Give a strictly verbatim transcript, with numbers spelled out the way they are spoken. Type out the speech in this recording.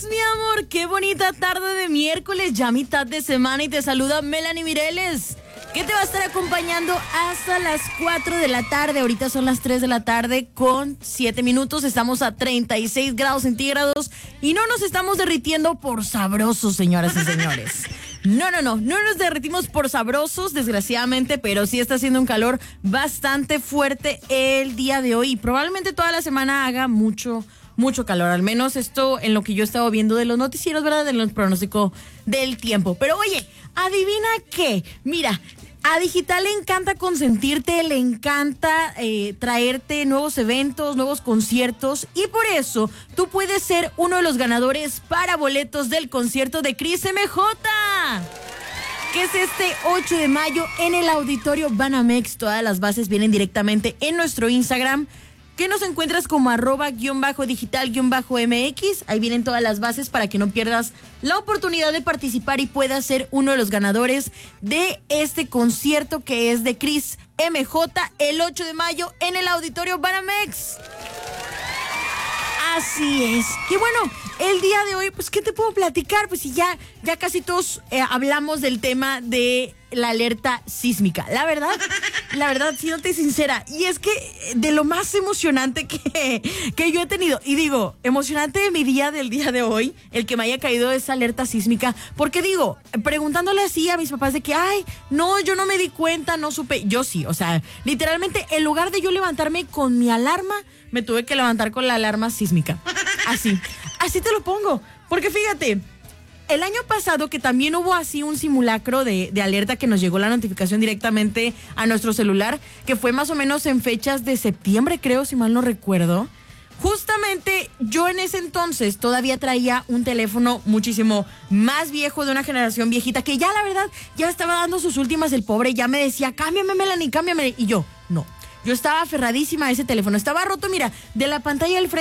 Mi amor, qué bonita tarde de miércoles, ya mitad de semana, y te saluda Melanie Mireles, que te va a estar acompañando hasta las cuatro de la tarde. Ahorita son las tres de la tarde con siete minutos, estamos a treinta y seis grados centígrados y no nos estamos derritiendo por sabrosos, señoras y señores. No, no, no, no nos derretimos por sabrosos, desgraciadamente, pero sí está haciendo un calor bastante fuerte el día de hoy y probablemente toda la semana haga mucho Mucho calor, al menos esto en lo que yo he estado viendo de los noticieros, ¿verdad? De los pronósticos del tiempo. Pero oye, ¿adivina qué? Mira, a Digital le encanta consentirte, le encanta eh, traerte nuevos eventos, nuevos conciertos, y por eso tú puedes ser uno de los ganadores para boletos del concierto de Chris M J, que es este ocho de mayo en el Auditorio Banamex. Todas las bases vienen directamente en nuestro Instagram, que nos encuentras como arroba guión bajo digital guión bajo mx. Ahí vienen todas las bases para que no pierdas la oportunidad de participar y puedas ser uno de los ganadores de este concierto que es de Chris M J el ocho de mayo en el Auditorio Banamex. Así es. Y bueno, el día de hoy, pues, ¿qué te puedo platicar? Pues si ya, ya casi todos eh, hablamos del tema de la alerta sísmica. La verdad, la verdad, siéndote sincera, y es que de lo más emocionante que, que yo he tenido, y digo, emocionante de mi día del día de hoy, el que me haya caído esa alerta sísmica, porque digo, preguntándole así a mis papás de que, ay, no, yo no me di cuenta, no supe, yo sí, o sea, literalmente, en lugar de yo levantarme con mi alarma, me tuve que levantar con la alarma sísmica. Así, así te lo pongo, porque fíjate, el año pasado que también hubo así un simulacro de, de alerta que nos llegó la notificación directamente a nuestro celular, que fue más o menos en fechas de septiembre, creo, si mal no recuerdo. Justamente yo en ese entonces todavía traía un teléfono muchísimo más viejo, de una generación viejita, que ya la verdad ya estaba dando sus últimas. El pobre ya me decía, cámbiame, Melanie, cámbiame. Y yo, no, yo estaba aferradísima a ese teléfono, estaba roto, mira, de la pantalla del frente